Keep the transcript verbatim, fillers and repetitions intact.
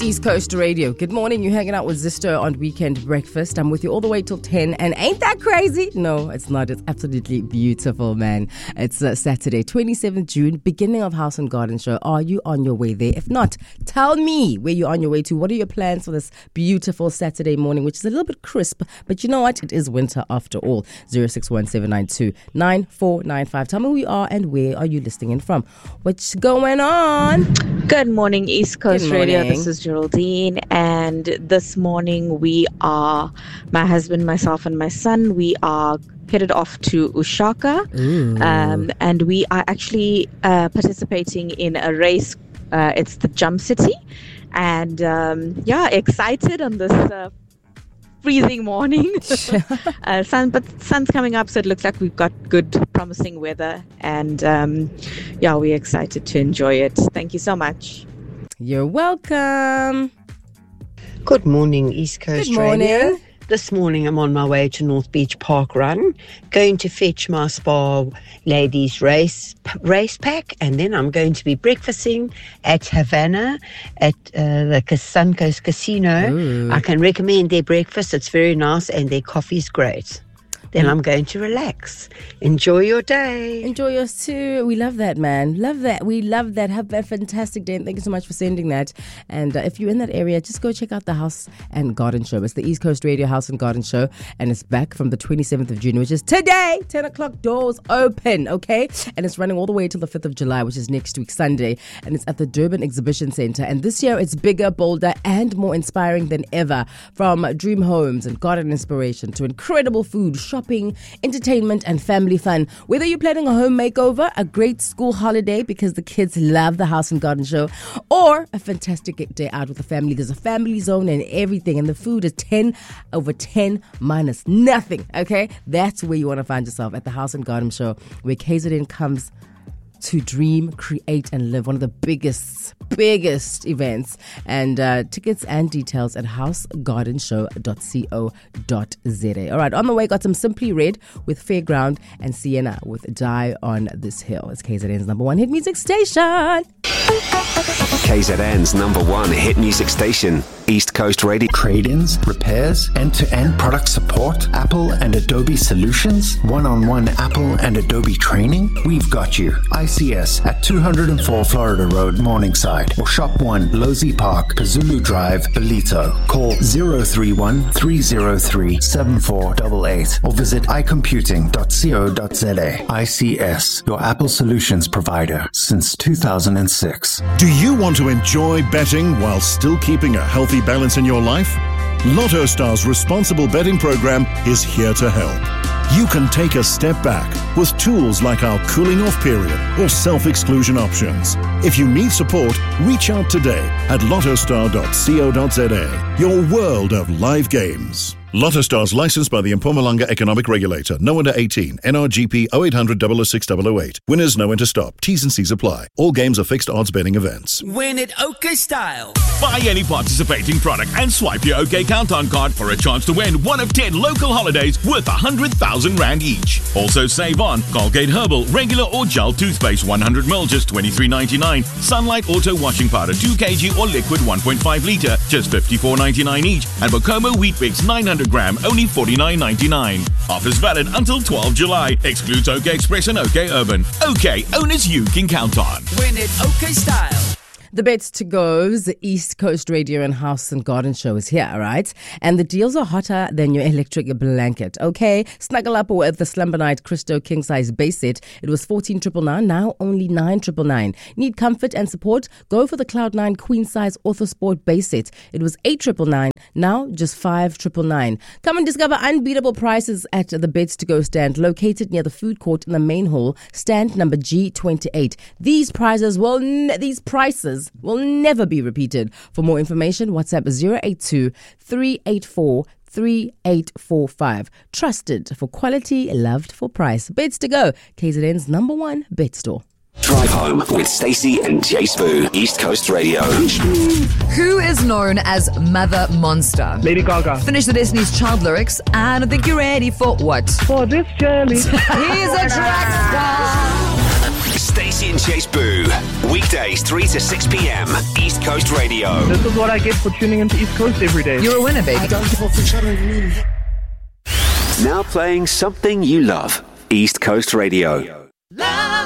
East Coast Radio. Good morning. You're hanging out with Zisto on Weekend Breakfast. I'm with you all the way till ten. And ain't that crazy? No, it's not. It's absolutely beautiful, man. It's uh, Saturday, twenty-seventh of June, beginning of House and Garden Show. Are you on your way there? If not, tell me where you're on your way to. What are your plans for this beautiful Saturday morning, which is a little bit crisp, but you know what? It is winter after all. zero six one seven nine two nine four nine five. Tell me who you are and where are you listening in from. What's going on? Good morning, East Coast Radio. This is Geraldine, and this morning we are, my husband, myself, and my son, we are headed off to Ushaka, um, and we are actually uh, participating in a race. Uh, it's the Jump City, and um, yeah, excited on this uh, freezing morning. uh, sun, but sun's coming up, so it looks like we've got good, promising weather, and um, yeah, we're excited to enjoy it. Thank you so much. You're welcome. Good morning, East Coast Good morning. Radio. This morning I'm on my way to North Beach Park Run, going to fetch my Spa Ladies race race pack, and then I'm going to be breakfasting at Havana at uh, the Suncoast Casino. Ooh. I can recommend their breakfast. It's very nice and their coffee's great. Then I'm going to relax. Enjoy your day. Enjoy yours too. We love that, man. Love that. We love that. Have a fantastic day. And thank you so much for sending that. And uh, if you're in that area, just go check out the House and Garden Show. It's the East Coast Radio House and Garden Show. And it's back from the twenty-seventh of June, which is today. ten o'clock doors open, okay? And it's running all the way till the fifth of July, which is next week, Sunday. And it's at the Durban Exhibition Centre. And this year, it's bigger, bolder, and more inspiring than ever. From dream homes and garden inspiration to incredible food, shopping, entertainment, and family fun. Whether you're planning a home makeover, a great school holiday because the kids love the House and Garden Show, or a fantastic day out with the family, there's a family zone and everything, and the food is ten over ten minus nothing, okay? That's where you want to find yourself, at the House and Garden Show, where K Z N comes to dream, create, and live. One of the biggest, biggest events. And uh, tickets and details at house garden show dot co dot za. All right, on the way, got some Simply Red with Fairground and Sienna with Die on This Hill. It's K Z N's number one hit music station. K Z N's number one hit music station, East Coast Radio. Trade-ins, repairs, end-to-end product support, Apple and Adobe solutions, one-on-one Apple and Adobe training. We've got you. I C S at two oh four Florida Road, Morningside, or Shop one, Losey Park, Pazulu Drive, Belito. Call zero three one, three zero three, seven four eight eight or visit i computing dot co dot za. I C S, your Apple solutions provider since two thousand six. Do you want to enjoy betting while still keeping a healthy balance in your life? Lotto Star's responsible betting program is here to help. You can take a step back with tools like our cooling off period or self-exclusion options. If you need support, reach out today at lotto star dot co dot za, your world of live games. Lotto Stars licensed by the Mpumalanga Economic Regulator. No under eighteen. N R G P oh eight hundred, oh oh six, oh oh eight. Winners know when to stop. T's and C's apply. All games are fixed odds betting events. Win it OK style. Buy any participating product and swipe your OK Countdown card for a chance to win one of ten local holidays worth one hundred thousand rand each. Also save on Colgate Herbal, regular or gel toothpaste one hundred milliliters, just twenty-three ninety-nine. Sunlight Auto Washing Powder two kilograms or liquid one point five litre, just fifty-four ninety-nine each. And Bocomo Wheat Bix nine hundred gram, only forty-nine ninety-nine. Offers valid until twelfth of July. Excludes OK Express and OK Urban. OK, owners you can count on. Win it OK style. The Bets to Go's, the East Coast Radio and House and Garden Show is here, right? And the deals are hotter than your electric blanket, okay? Snuggle up with the Slumber Night Christo King Size Base Set. It was fourteen ninety-nine, now only nine ninety-nine. Need comfort and support? Go for the Cloud nine Queen Size Orthosport Base Set. It was eight ninety-nine, now just five ninety-nine. Come and discover unbeatable prices at the Bets to Go stand, located near the food court in the main hall, stand number G twenty-eight. These prizes will, ne- these prices will never be repeated. For more information, WhatsApp zero eight two, three eight four, three eight four five. Trusted for quality, loved for price. Bets to Go, K Z N's number one bet store. Drive home with Stacey and Jay Spoo, East Coast Radio. Who is known as Mother Monster? Lady Gaga. Finish the Destiny's Child lyrics, and I think you're ready for what? For this journey. He's a track star. Stacey Casey and Chase Boo. Weekdays three to six p.m. East Coast Radio. This is what I get for tuning into East Coast every day. You're a winner, baby. I don't give up for sharing. Now playing something you love. East Coast Radio. Love.